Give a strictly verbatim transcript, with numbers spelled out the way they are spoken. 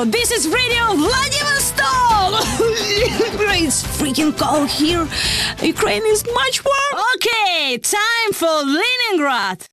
Hello, this is Radio Vladivostok! It's freaking cold here. Ukraine is much warm. Okay, time for Leningrad.